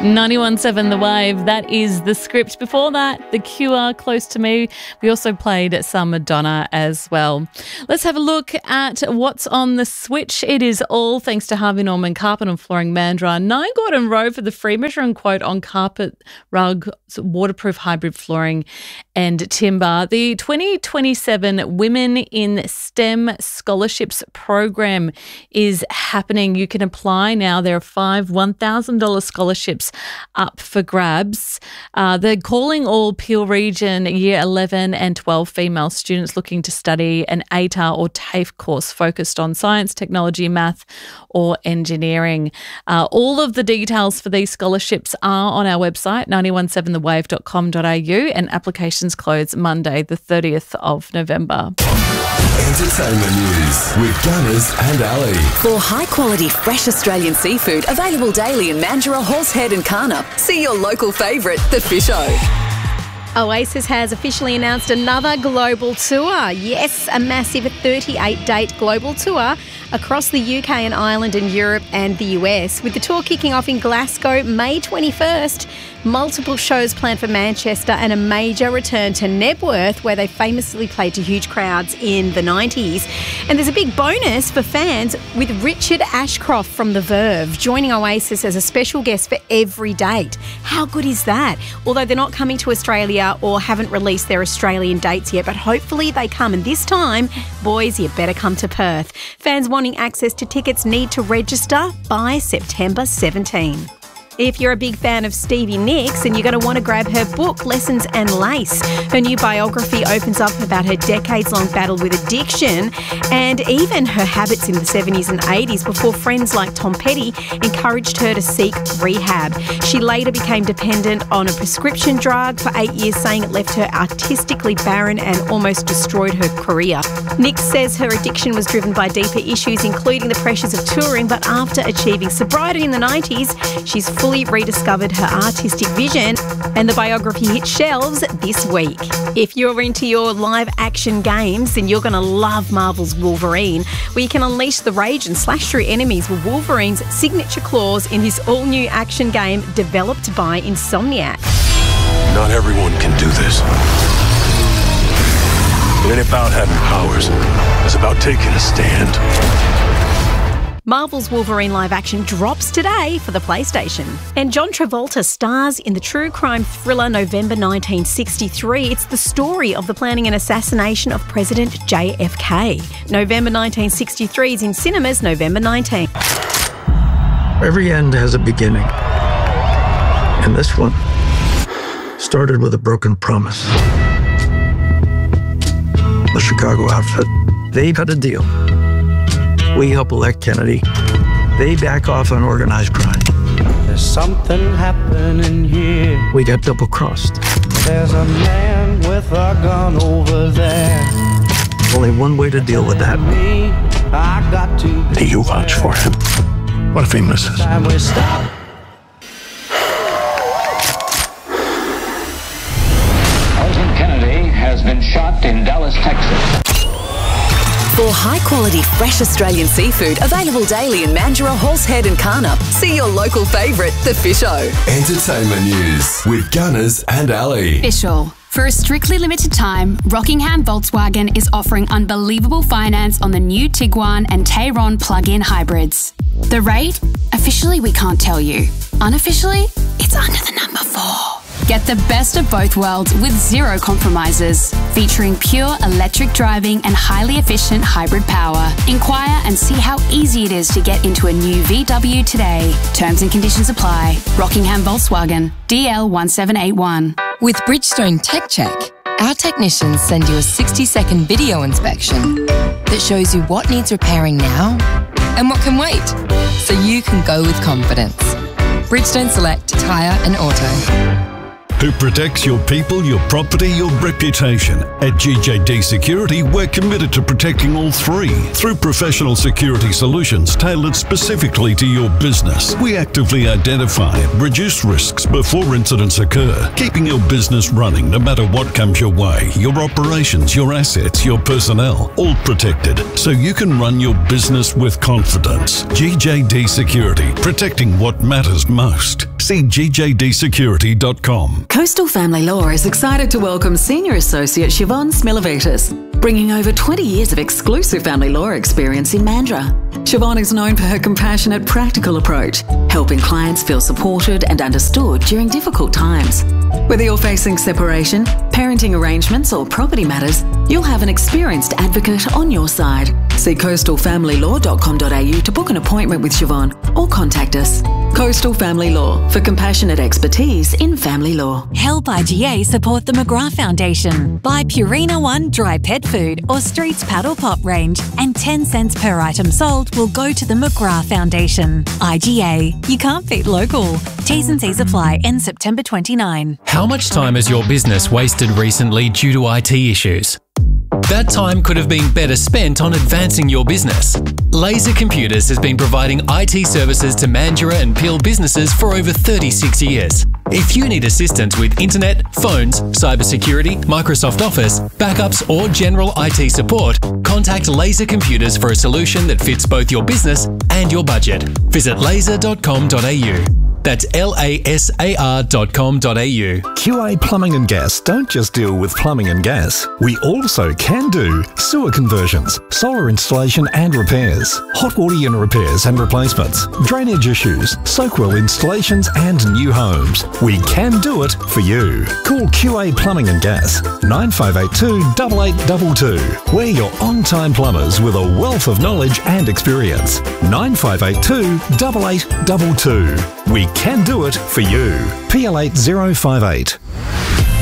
91.7 The Wave, that is the script. Before that, The Cure, Close to Me. We also played some Madonna as well. Let's have a look at what's on the switch. It is all thanks to Harvey Norman Carpet and Flooring Mandurah. 9 Gordon Road for the free measuring quote on carpet, rug, waterproof hybrid flooring and timber. The 2027 Women in STEM Scholarships program is happening. You can apply now. There are 5 $1,000 scholarships up for grabs. They're calling all Peel Region Year 11 and 12 female students looking to study an ATAR or TAFE course focused on science, technology, math or engineering. All of the details for these scholarships are on our website, 917thewave.com.au, and applications close Monday the 30th of November. Entertainment news with Gunners and Ali. For high-quality, fresh Australian seafood available daily in Mandurah, Horsehead and Karnup, see your local favourite, The Fish O. Oasis has officially announced another global tour. Yes, a massive 38-date global tour across the UK and Ireland and Europe and the US, with the tour kicking off in Glasgow May 21st. Multiple shows planned for Manchester and a major return to Nebworth, where they famously played to huge crowds in the 90s. And there's a big bonus for fans with Richard Ashcroft from The Verve joining Oasis as a special guest for every date. How good is that? Although they're not coming to Australia or haven't released their Australian dates yet, but hopefully they come. And this time, boys, you better come to Perth. Fans wanting access to tickets need to register by September 17. If you're a big fan of Stevie Nicks and you're going to want to grab her book, Lessons and Lace, her new biography opens up about her decades-long battle with addiction and even her habits in the 70s and 80s before friends like Tom Petty encouraged her to seek rehab. She later became dependent on a prescription drug for 8 years, saying it left her artistically barren and almost destroyed her career. Nicks says her addiction was driven by deeper issues, including the pressures of touring, but after achieving sobriety in the 90s, she's fully rediscovered her artistic vision, and the biography hit shelves this week. If you're into your live action games, then you're going to love Marvel's Wolverine, where you can unleash the rage and slash through enemies with Wolverine's signature claws in this all-new action game developed by Insomniac. Not everyone can do this. It ain't about having powers. It's about taking a stand. Marvel's Wolverine live action drops today for the PlayStation. And John Travolta stars in the true crime thriller November 1963. It's the story of the planning and assassination of President JFK. November 1963 is in cinemas November 19. Every end has a beginning. And this one started with a broken promise. The Chicago outfit, they cut a deal. We help elect Kennedy. They back off on organized crime. There's something happening here. We get double-crossed. There's a man with a gun over there. Only one way to deal with that. I got to Do you vouch for him? What if he misses? Time we stop. President Kennedy has been shot in Dallas, Texas. For high-quality, fresh Australian seafood available daily in Mandurah, Horsehead and Karnup, see your local favourite, The Fish O. Entertainment news with Gunners and Ali. Official. For a strictly limited time, Rockingham Volkswagen is offering unbelievable finance on the new Tiguan and Tayron plug-in hybrids. The rate? Officially, we can't tell you. Unofficially, it's under the number 4. Get the best of both worlds with zero compromises, featuring pure electric driving and highly efficient hybrid power. Inquire and see how easy it is to get into a new VW today. Terms and conditions apply. Rockingham Volkswagen, DL1781. With Bridgestone Tech Check, our technicians send you a 60-second video inspection that shows you what needs repairing now and what can wait, so you can go with confidence. Bridgestone Select Tyre and Auto. Who protects your people, your property, your reputation. At GJD Security, we're committed to protecting all three through professional security solutions tailored specifically to your business. We actively identify and reduce risks before incidents occur, keeping your business running no matter what comes your way. Your operations, your assets, your personnel, all protected, so you can run your business with confidence. GJD Security, protecting what matters most. See gjdsecurity.com. Coastal Family Law is excited to welcome Senior Associate Siobhan Smilovitis, bringing over 20 years of exclusive family law experience in Mandurah. Siobhan is known for her compassionate, practical approach, helping clients feel supported and understood during difficult times. Whether you're facing separation, parenting arrangements or property matters, you'll have an experienced advocate on your side. See coastalfamilylaw.com.au to book an appointment with Siobhan or contact us. Coastal Family Law, for compassionate expertise in family law. Help IGA support the McGrath Foundation. Buy Purina One dry pet food or Streets Paddle Pop range, and 10 cents per item sold will go to the McGrath Foundation. IGA, you can't beat local. T's and C's apply. End September 29. How much time has your business wasted recently due to IT issues? That time could have been better spent on advancing your business. Laser Computers has been providing IT services to Mandurah and Peel businesses for over 36 years. If you need assistance with internet, phones, cybersecurity, Microsoft Office, backups or general IT support, contact Laser Computers for a solution that fits both your business and your budget. Visit laser.com.au. That's lasar.com.au. QA Plumbing and Gas don't just deal with plumbing and gas. We also can do sewer conversions, solar installation and repairs, hot water unit repairs and replacements, drainage issues, soak well installations and new homes. We can do it for you. Call QA Plumbing and Gas 9582 8822. We're your on-time plumbers with a wealth of knowledge and experience. 9582 8822. We can do it for you. PL8058.